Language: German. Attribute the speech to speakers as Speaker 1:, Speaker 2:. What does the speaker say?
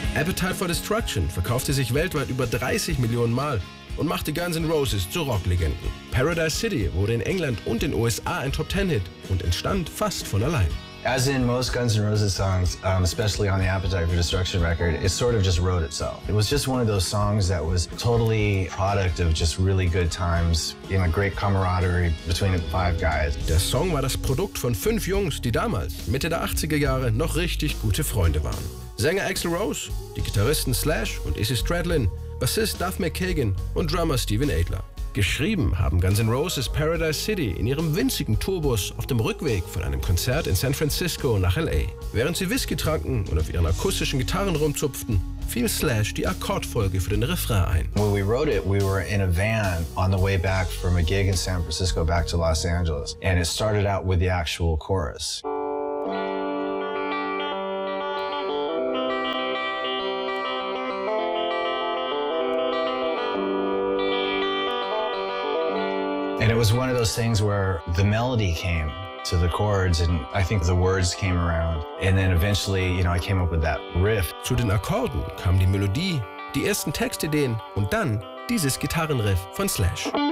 Speaker 1: Appetite for Destruction verkaufte sich weltweit über 30 Millionen Mal und machte Guns N' Roses zu Rocklegenden. Paradise City wurde in England und den USA ein Top-10-Hit und entstand fast von allein.
Speaker 2: As in most Guns N' Roses songs, especially on the Appetite for Destruction record, it sort of just wrote itself. It was just one of those songs that was totally product of just really good times, great camaraderie between the 5 guys.
Speaker 1: Der Song war das Produkt von 5 Jungs, die damals, Mitte der 80er Jahre, noch richtig gute Freunde waren. Sänger Axl Rose, die Gitarristen Slash und Izzy Stradlin, Bassist Duff McKagan und Drummer Steven Adler. Geschrieben haben Guns N' Roses Paradise City in ihrem winzigen Tourbus auf dem Rückweg von einem Konzert in San Francisco nach L.A. Während sie Whisky tranken und auf ihren akustischen Gitarren rumzupften, fiel Slash die Akkordfolge für den Refrain ein.
Speaker 2: When we wrote it, we were in a van on the way back from a gig in San Francisco back to Los Angeles, and it started out with the actual chorus. And it was one of those things where the melody came to the chords and I think the words came around. And then eventually, I came up with that riff.
Speaker 1: Zu den Akkorden kam die Melodie, die ersten Textideen und dann dieses Gitarrenriff von Slash.